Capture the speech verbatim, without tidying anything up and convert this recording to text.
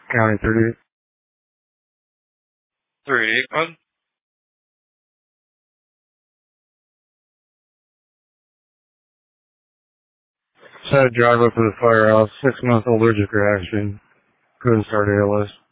County thirty-eight. thirty-eight, bud? Sad driver for the firehouse. Six month allergic reaction. Couldn't start A L S.